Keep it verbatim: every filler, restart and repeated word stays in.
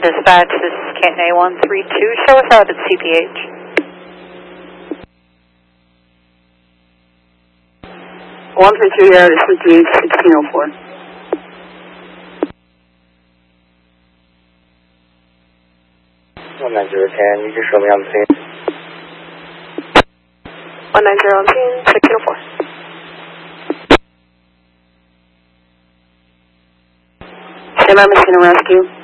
Dispatch, this is Canton A one three two. Show us out at C P H. one three two, yeah, it's C P H sixteen oh four. one nine zero ten, you just show me on the scene. one nine zero on scene, sixteen oh four. Stand by, machine rescue.